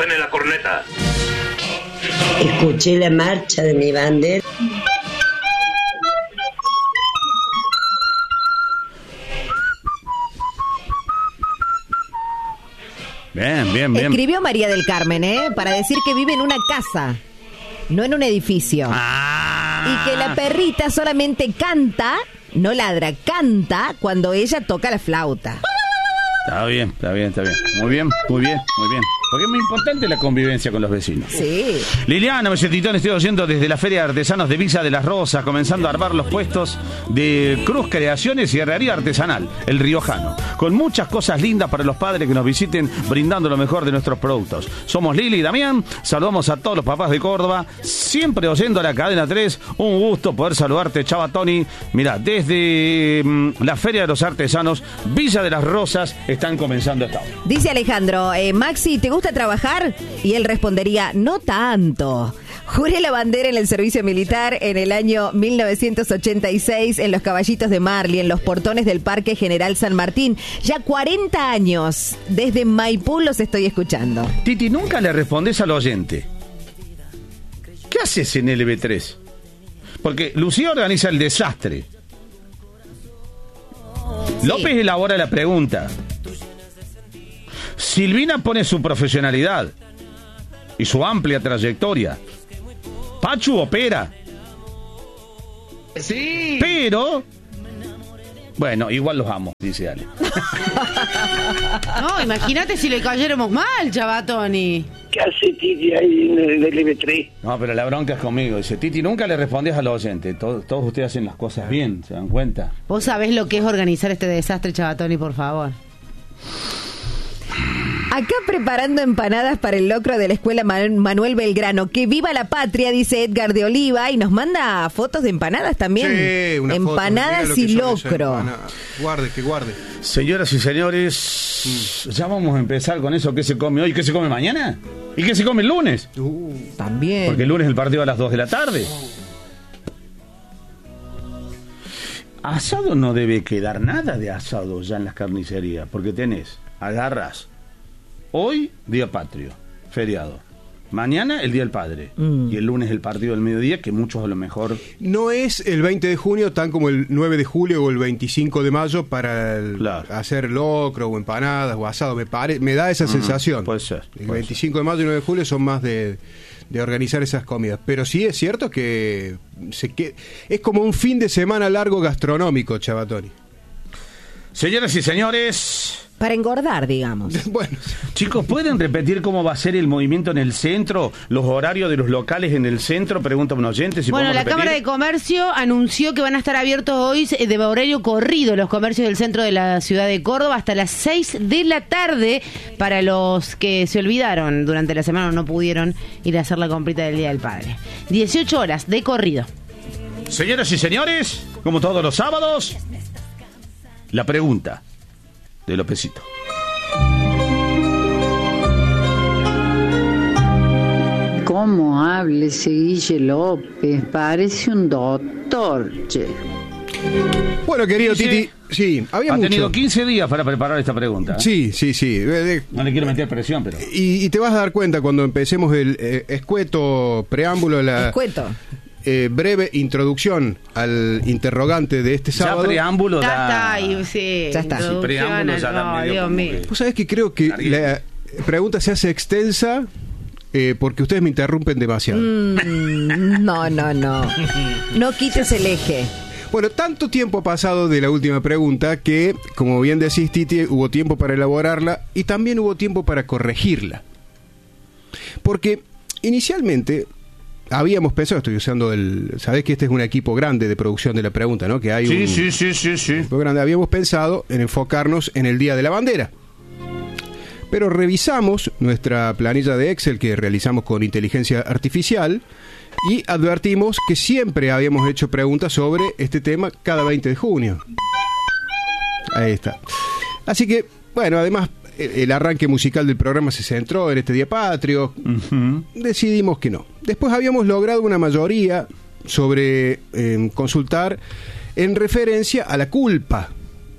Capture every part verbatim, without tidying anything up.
suene la corneta. Escuché la marcha de mi bandera. Bien, bien, bien. Escribió María del Carmen, ¿eh? Para decir que vive en una casa, no en un edificio. Ah. Y que la perrita solamente canta, no ladra, canta cuando ella toca la flauta. Está bien, está bien, está bien. Muy bien, muy bien, muy bien. Porque es muy importante la convivencia con los vecinos. Sí. Liliana Melletitón, estoy oyendo desde la Feria de Artesanos de Villa de las Rosas, comenzando a armar los puestos de Cruz Creaciones y Herrería Artesanal, el Riojano. Con muchas cosas lindas para los padres que nos visiten, brindando lo mejor de nuestros productos. Somos Lili y Damián, saludamos a todos los papás de Córdoba, siempre oyendo a la cadena tres. Un gusto poder saludarte, Chava Tony. Mirá, desde mmm, la Feria de los Artesanos, Villa de las Rosas, están comenzando esta hora. Dice Alejandro, eh, Maxi, ¿te gusta trabajar? Y él respondería, no tanto. Juré la bandera en el servicio militar en el año mil novecientos ochenta y seis en los Caballitos de Marley, en los portones del Parque General San Martín. Ya cuarenta años, desde Maipú los estoy escuchando. Titi, nunca le respondes al oyente. ¿Qué haces en L B tres? Porque Lucía organiza el desastre. Sí. López elabora la pregunta. Silvina pone su profesionalidad y su amplia trayectoria. Pachu opera. Sí. Pero, bueno, igual los amo, dice Ale. No, imagínate si le cayéramos mal, Chavatoni. ¿Qué hace Titi ahí en el L B tres? No, pero la bronca es conmigo. Dice, Titi, nunca le respondés a los oyentes. Todos, todos ustedes hacen las cosas bien, ¿se dan cuenta? Vos sabés lo que es organizar este desastre, Chavatoni, por favor. Acá preparando empanadas para el locro de la escuela Man- Manuel Belgrano. ¡Que viva la patria! Dice Edgar de Oliva. Y nos manda fotos de empanadas también. Sí, una empanadas foto, y locro. Guarde, que guarde. Señoras y señores, mm. ya vamos a empezar con eso. ¿Qué se come hoy? ¿Qué se come mañana? ¿Y qué se come el lunes? Uh. También. Porque el lunes el partido a las dos de la tarde. Asado no debe quedar nada de asado ya en las carnicerías. Porque tenés, agarras... Hoy, Día Patrio, feriado. Mañana, el Día del Padre. Mm. Y el lunes, el partido del mediodía, que muchos a lo mejor... No es el veinte de junio, tan como el nueve de julio o el veinticinco de mayo para el, claro. hacer locro o empanadas o asado. Me, pare, me da esa mm, sensación. Puede ser. El puede veinticinco ser. de mayo y nueve de julio son más de, de organizar esas comidas. Pero sí es cierto que, se que es como un fin de semana largo gastronómico, Chavatoni. Señoras y señores... Para engordar, digamos. Bueno, chicos, ¿pueden repetir cómo va a ser el movimiento en el centro? Los horarios de los locales en el centro, pregunta un oyente. Si bueno, la repetir. Cámara de Comercio anunció que van a estar abiertos hoy de horario corrido los comercios del centro de la ciudad de Córdoba hasta las seis de la tarde para los que se olvidaron durante la semana o no pudieron ir a hacer la comprita del Día del Padre. dieciocho horas de corrido. Señoras y señores, como todos los sábados, la pregunta de Lopecito. ¿Cómo habla ese Guille López? Parece un doctor, che. Bueno, querido Dice, Titi, sí, había ha mucho. tenido quince días para preparar esta pregunta. ¿eh? Sí, sí, sí. No le quiero meter presión, pero... Y, y te vas a dar cuenta cuando empecemos el eh, escueto preámbulo, la... Escueto. Eh, breve introducción al interrogante de este sábado. Ya preámbulo da... Ya está, y, sí, ya está. Sí, preámbulo ya da no, medio Dios mío. Vos sabés que creo que la pregunta se hace extensa eh, porque ustedes me interrumpen demasiado. Mm, no, no, no. No quites el eje. Bueno, tanto tiempo ha pasado de la última pregunta que, como bien decís, Titi, hubo tiempo para elaborarla y también hubo tiempo para corregirla. Porque inicialmente... Habíamos pensado, estoy usando el... Sabés que este es un equipo grande de producción de la pregunta, ¿no? Que hay sí, un... Sí, sí, sí, sí. Equipo grande. Habíamos pensado en enfocarnos en el Día de la Bandera. Pero revisamos nuestra planilla de Excel que realizamos con inteligencia artificial y advertimos que siempre habíamos hecho preguntas sobre este tema cada veinte de junio. Ahí está. Así que, bueno, además... el arranque musical del programa se centró en este Día Patrio. Uh-huh. Decidimos que no. Después habíamos logrado una mayoría sobre eh, consultar en referencia a la culpa.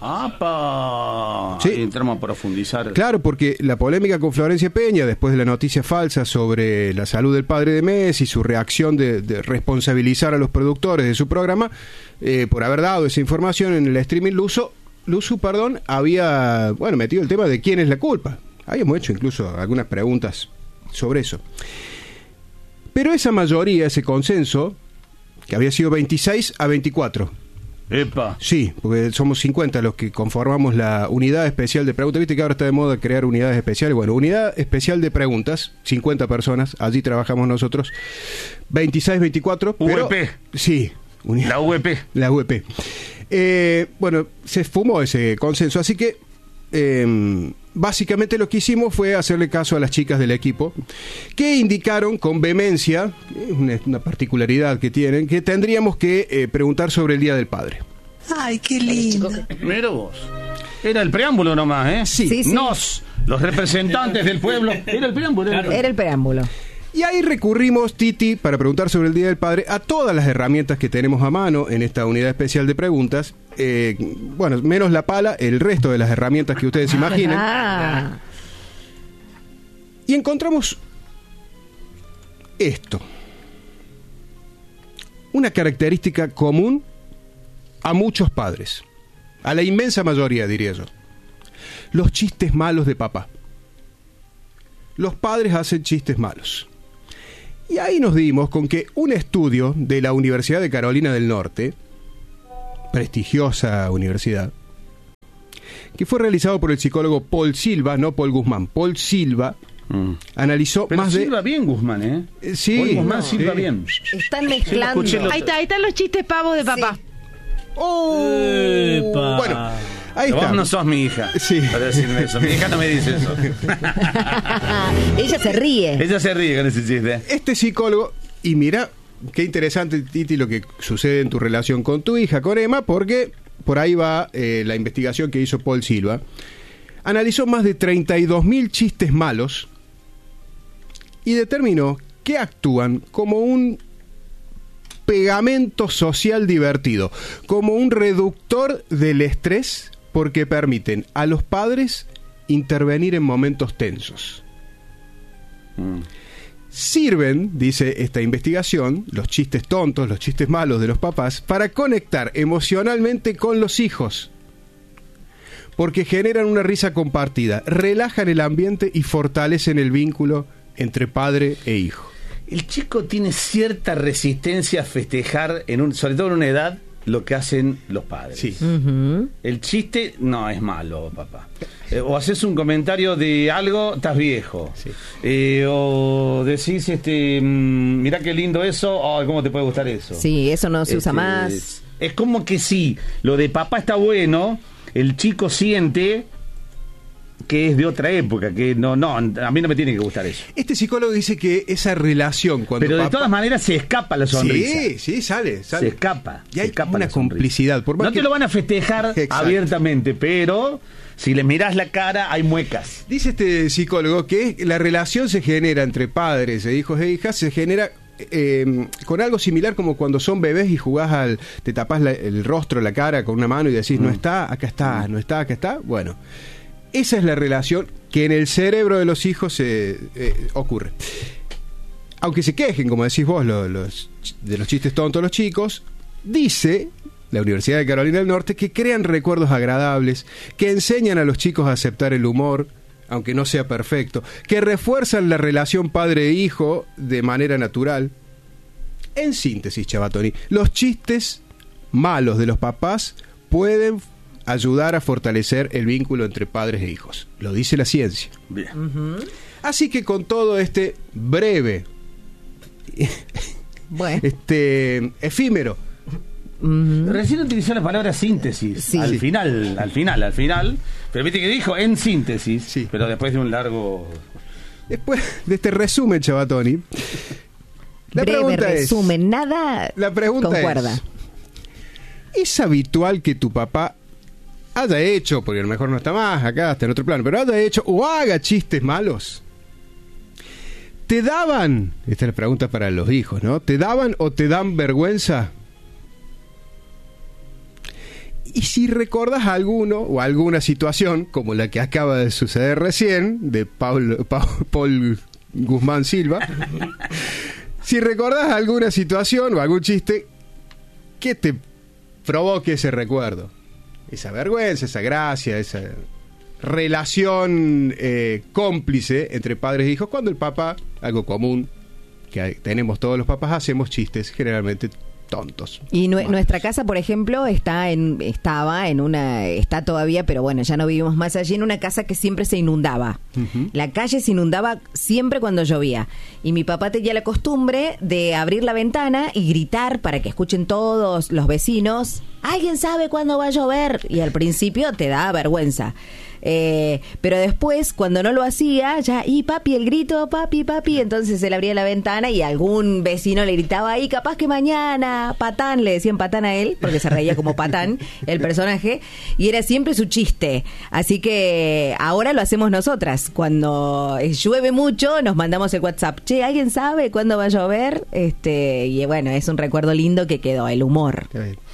¡Apa! Sí. Ahí entramos a profundizar. Claro, porque la polémica con Florencia Peña, después de la noticia falsa sobre la salud del padre de Messi, su reacción de, de responsabilizar a los productores de su programa eh, por haber dado esa información en el streaming luso, Luzu, perdón, había, bueno, metido el tema de quién es la culpa. Habíamos hecho incluso algunas preguntas sobre eso. Pero esa mayoría, ese consenso, que había sido veintiséis a veinticuatro. ¡Epa! Sí, porque somos cincuenta los que conformamos la unidad especial de preguntas. Viste que ahora está de moda crear unidades especiales. Bueno, unidad especial de preguntas, cincuenta personas, allí trabajamos nosotros. veintiséis, veinticuatro. U E P. Pero, sí. Unidad, La U E P. La U E P. Eh, bueno, se esfumó ese consenso, así que eh, básicamente lo que hicimos fue hacerle caso a las chicas del equipo, que indicaron con vehemencia, una, una particularidad que tienen, que tendríamos que eh, preguntar sobre el Día del Padre. Ay, qué lindo. Mira vos. Era el preámbulo nomás, ¿eh? Sí. Sí, sí. Nos, los representantes del pueblo. Era el preámbulo. Era. Era el preámbulo. Y ahí recurrimos, Titi, para preguntar sobre el Día del Padre, a todas las herramientas que tenemos a mano en esta unidad especial de preguntas. Eh, bueno, menos la pala, el resto de las herramientas que ustedes imaginen. Ah. Y encontramos esto. Una característica común a muchos padres. A la inmensa mayoría, diría yo. Los chistes malos de papá. Los padres hacen chistes malos. Y ahí nos dimos con que un estudio de la Universidad de Carolina del Norte, prestigiosa universidad, que fue realizado por el psicólogo Paul Silva, no Paul Guzmán, Paul Silva, mm. analizó Pero más Silva de... bien, Guzmán, ¿eh? Eh, sí. Paul Guzmán No, Silva sí. bien. Están mezclando. escuché los- Ahí está, ahí están los chistes pavos de papá. Sí. ¡Oh! Epa. Bueno, ahí Vos está. no sos mi hija. Sí. Para decirme eso. Mi hija no me dice eso. Ella se ríe. Ella se ríe con ese chiste. Este psicólogo, y mira, qué interesante, Titi, lo que sucede en tu relación con tu hija, con Emma, porque por ahí va eh, la investigación que hizo Paul Silva. Analizó más de treinta y dos mil chistes malos y determinó que actúan como un pegamento social divertido, como un reductor del estrés, porque permiten a los padres intervenir en momentos tensos. Mm. Sirven, dice esta investigación, los chistes tontos, los chistes malos de los papás, para conectar emocionalmente con los hijos, porque generan una risa compartida, relajan el ambiente y fortalecen el vínculo entre padre e hijo. El chico tiene cierta resistencia a festejar, en un, sobre todo en una edad, lo que hacen los padres. Sí. Ujú. El chiste no es malo, papá. Eh, o haces un comentario de algo, estás viejo. Sí. Eh, o decís, este, mmm, mirá qué lindo eso, oh, ¿cómo te puede gustar eso? Sí, eso no se usa Este, más. Es, es como que sí, lo de papá está bueno, el chico siente que es de otra época, que no, no, a mí no me tiene que gustar eso. Este psicólogo dice que esa relación cuando Pero de papá- todas maneras se escapa la sonrisa. Sí, sí, sale, sale. Se escapa. Y se hay escapa una la sonrisa. complicidad. Por más No que- te lo van a festejar Exacto. abiertamente, pero si le mirás la cara, hay muecas. Dice este psicólogo que la relación se genera entre padres e hijos e hijas, se genera eh, con algo similar como cuando son bebés y jugás al, te tapás la- el rostro, la cara con una mano y decís, no está, acá está, no está, acá está. Bueno, esa es la relación que en el cerebro de los hijos se eh, ocurre. Aunque se quejen, como decís vos, lo- los, de los chistes tontos los chicos, dice la Universidad de Carolina del Norte que crean recuerdos agradables, que enseñan a los chicos a aceptar el humor, aunque no sea perfecto, que refuerzan la relación padre-hijo de manera natural. En síntesis, Chavatoni, los chistes malos de los papás pueden ayudar a fortalecer el vínculo entre padres e hijos. Lo dice la ciencia. Bien. Así que con todo este breve, Bueno. este efímero, Recién utilizó la palabra síntesis. Sí. Al Sí. final, al final, al final. Pero viste que dijo en síntesis. Sí. Pero después de un largo. después de este resumen, Chavatoni, la Breve pregunta es... resumen, nada La pregunta concuerda. es, ¿es habitual que tu papá haya hecho, porque a lo mejor no está más acá, está en otro plano, pero haya hecho o haga chistes malos? ¿Te daban, esta es la pregunta para los hijos, ¿no? ¿Te daban o te dan vergüenza? Y si recordás alguno o alguna situación, como la que acaba de suceder recién, de Paul, Paul, Paul Guzmán Silva, si recordás alguna situación o algún chiste que te provoque ese recuerdo, esa vergüenza, esa gracia, esa relación eh, cómplice entre padres e hijos, cuando el papá, algo común que hay, tenemos todos los papás, hacemos chistes generalmente tontos. Y nu- nuestra casa, por ejemplo, está en, estaba en una, está todavía, pero bueno, ya no vivimos más allí, en una casa que siempre se inundaba. Uh-huh. La calle se inundaba siempre cuando llovía. Y mi papá tenía la costumbre de abrir la ventana y gritar para que escuchen todos los vecinos: ¿alguien sabe cuándo va a llover? Y al principio te da vergüenza. Eh, pero después, cuando no lo hacía, ya, y papi, el grito, papi, papi, entonces él abría la ventana y algún vecino le gritaba ahí, capaz que mañana, Patán, le decían Patán a él, porque se reía como Patán, el personaje, y era siempre su chiste. Así que ahora lo hacemos nosotras. Cuando llueve mucho, nos mandamos el WhatsApp: che, ¿alguien sabe cuándo va a llover? Este, y bueno, es un recuerdo lindo que quedó, el humor.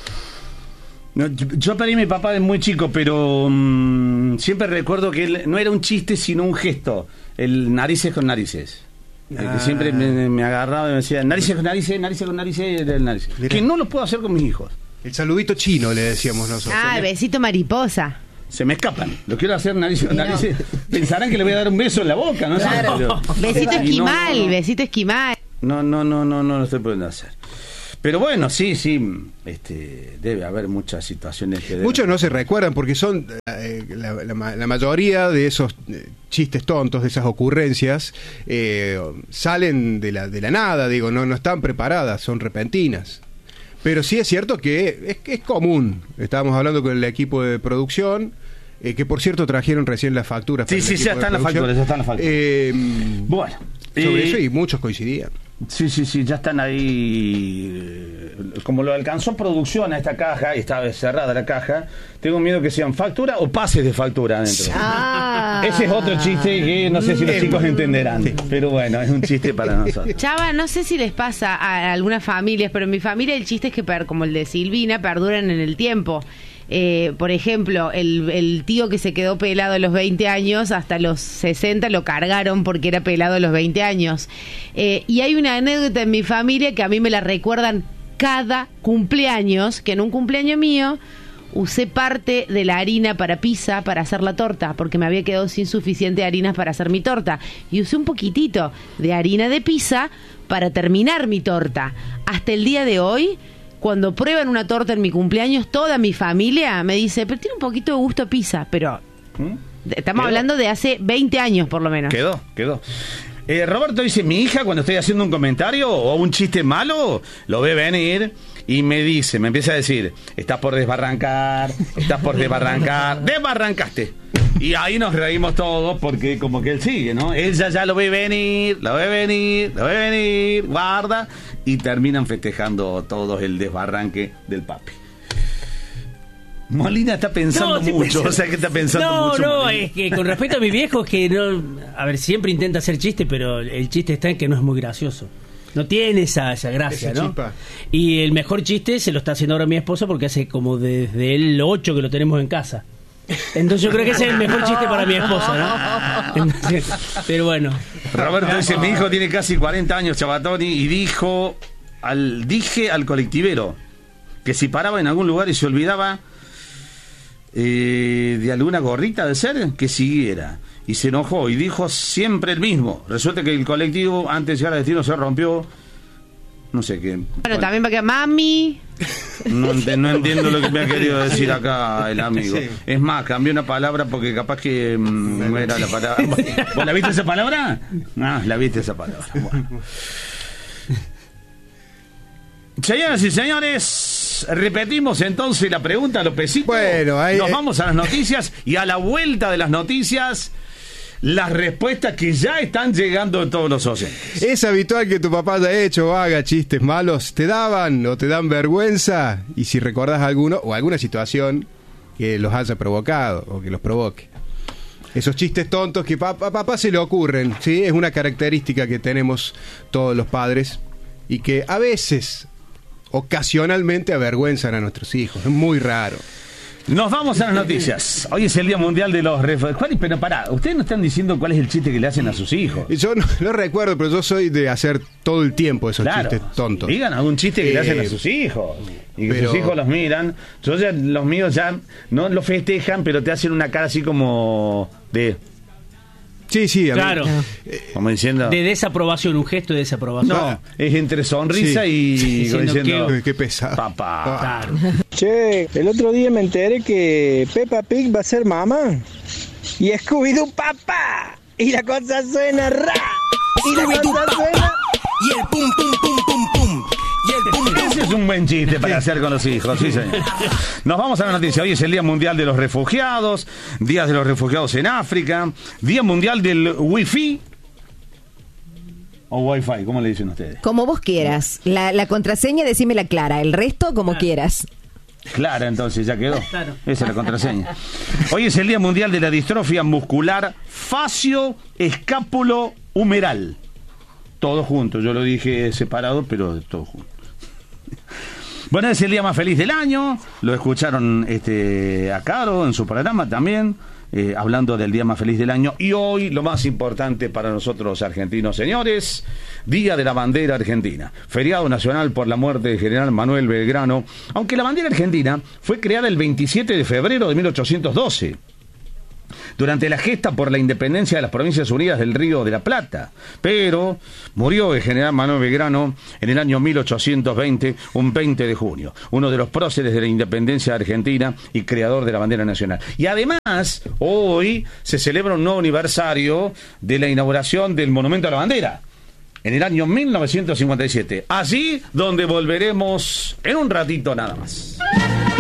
No, yo, yo perdí a mi papá de muy chico, pero um, siempre recuerdo que él no era un chiste, sino un gesto. El narices con narices. Ah. El que siempre me, me agarraba y me decía: narices con narices, narices con narices, el narices. Mirá. Que no lo puedo hacer con mis hijos. El saludito chino, le decíamos nosotros. Ah, el besito mariposa. Se me escapan. Lo quiero hacer narices con narices. No. Pensarán que le voy a dar un beso en la boca, ¿no? Claro. Pero, besito esquimal, no, no, besito esquimal. No, no, no, no, no lo estoy pudiendo hacer. Pero bueno, sí, sí, este, debe haber muchas situaciones que... Deben... Muchos no se recuerdan porque son eh, la, la, la mayoría de esos eh, chistes tontos, de esas ocurrencias, eh, salen de la, de la nada, digo, no, no están preparadas, son repentinas. Pero sí es cierto que es, que es común. Estábamos hablando con el equipo de producción, eh, que por cierto trajeron recién las facturas. Sí, sí, ya están las facturas, ya están las facturas. Eh, bueno. Sobre eh... eso, y muchos coincidían. Sí, sí, sí, ya están ahí. Como lo alcanzó producción a esta caja, y estaba cerrada la caja, tengo miedo que sean factura o pases de factura adentro. Ah. Ese es otro chiste que no sé si los chicos entenderán, sí. Pero bueno, es un chiste para nosotros. Chava, no sé si les pasa a algunas familias, pero en mi familia el chiste es que, como el de Silvina, perduran en el tiempo. Eh, por ejemplo, el, el tío que se quedó pelado a los veinte años, hasta los sesenta lo cargaron porque era pelado a los veinte años. Eh, y hay una anécdota en mi familia que a mí me la recuerdan cada cumpleaños, que en un cumpleaños mío usé parte de la harina para pizza para hacer la torta, porque me había quedado sin suficiente harina para hacer mi torta. Y usé un poquitito de harina de pizza para terminar mi torta. Hasta el día de hoy, cuando prueban una torta en mi cumpleaños, toda mi familia me dice: pero tiene un poquito de gusto a pizza. Pero ¿Mm? estamos ¿Quedó? hablando de hace veinte años por lo menos. Quedó, quedó. Eh, Roberto dice: mi hija, cuando estoy haciendo un comentario o un chiste malo, lo ve venir y me dice, me empieza a decir: estás por desbarrancar, estás por desbarrancar, desbarrancaste. Y ahí nos reímos todos porque como que él sigue, ¿no? Ella ya lo ve venir, lo ve venir, lo ve venir, guarda, y terminan festejando todos el desbarranque del papi. Molina está pensando no, mucho, pensando. O sea que está pensando no, mucho. No, no, Molina. Es que con respecto a mi viejo, que no, a ver, siempre intenta hacer chiste, pero el chiste está en que no es muy gracioso. No tiene esa, esa gracia, esa ¿no? Chispa. Y el mejor chiste se lo está haciendo ahora mi esposa porque hace como desde el ocho que lo tenemos en casa. Entonces yo creo que ese es el mejor chiste para mi esposa, ¿no? Entonces, pero bueno. Roberto dice: mi hijo tiene casi cuarenta años, Chabatoni, y dijo al dije al colectivero que si paraba en algún lugar y se olvidaba eh, de alguna gorrita de ser, que siguiera. Y se enojó y dijo siempre el mismo. Resulta que el colectivo, antes de llegar al destino, se rompió. No sé qué. Bueno, bueno, también va a quedar mami. No, no entiendo lo que me ha querido decir acá el amigo. Sí. Es más, cambié una palabra porque capaz que mmm, no era la palabra. ¿Vos la viste esa palabra? Ah, la viste esa palabra. Bueno. Señoras y señores, repetimos entonces la pregunta, Lopecito. Bueno, ahí, nos vamos a las noticias y a la vuelta de las noticias, las respuestas que ya están llegando de todos los oyentes. ¿Es habitual que tu papá haya hecho o haga chistes malos? ¿Te daban o te dan vergüenza? Y si recordás alguno o alguna situación que los haya provocado o que los provoque. Esos chistes tontos que a papá, papá se le ocurren, ¿sí? Es una característica que tenemos todos los padres y que a veces, ocasionalmente, avergüenzan a nuestros hijos. Es muy raro. Nos vamos a las noticias. Hoy es el Día Mundial de los Refugiados. Pero pará, ustedes no están diciendo cuál es el chiste que le hacen a sus hijos. Yo no lo recuerdo, pero yo soy de hacer todo el tiempo esos Claro. chistes tontos. Digan algún chiste que Eh, le hacen a sus hijos. Y que pero- sus hijos los miran. Yo ya, los míos ya no lo festejan, pero te hacen una cara así como de... Sí, sí, a mí- Claro. Como diciendo... De desaprobación, un gesto de desaprobación. No, es entre sonrisa Sí. y... Diciendo diciendo, Uy, qué pesado. papá. Claro. Che, el otro día me enteré que Peppa Pig va a ser mamá. Y Scooby-Doo papá. Y la cosa suena ra. Y la cosa suena... Y el pum pum pum pum pum. Y el pum pum. Ese es un buen chiste para hacer con los hijos, sí, señor. Nos vamos a la noticia. Hoy es el Día Mundial de los Refugiados, Días de los Refugiados en África, Día Mundial del Wi-Fi. O Wi-Fi, ¿cómo le dicen ustedes? Como vos quieras. La, la contraseña, decímela clara. El resto, como quieras. Clara, entonces, ya quedó. Claro. Esa es la contraseña. Hoy es el Día Mundial de la Distrofia Muscular Facio-Escápulo-Humeral. Todo junto, yo lo dije separado, pero todo junto. Bueno, es el día más feliz del año. Lo escucharon este, a Caro en su programa también, eh, hablando del día más feliz del año. Y hoy, lo más importante para nosotros los argentinos, señores, Día de la Bandera Argentina. Feriado nacional por la muerte del general Manuel Belgrano. Aunque la bandera argentina fue creada el veintisiete de febrero de mil ochocientos doce. Durante la gesta por la independencia de las Provincias Unidas del Río de la Plata. Pero murió el general Manuel Belgrano en el año mil ochocientos veinte, un veinte de junio, uno de los próceres de la independencia argentina y creador de la bandera nacional. Y además, hoy se celebra un nuevo aniversario de la inauguración del Monumento a la Bandera, en el año mil novecientos cincuenta y siete. Allí donde volveremos en un ratito nada más.